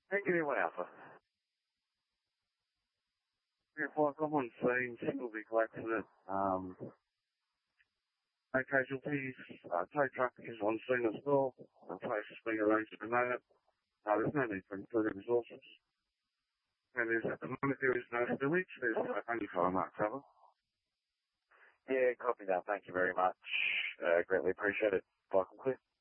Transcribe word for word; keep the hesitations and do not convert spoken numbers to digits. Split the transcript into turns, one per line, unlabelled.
Thank you, one Alpha. Yeah, well, I'm on scene, single vehicle accident. Um, no casualties. Uh, tow truck is on scene as well. The place is being arranged at the moment. Uh, there's no need for any further resources. And there's, at the moment there is no village. There's only fire mark cover.
Yeah, copy that. Thank you very much. Uh, greatly appreciate it. Welcome, clear.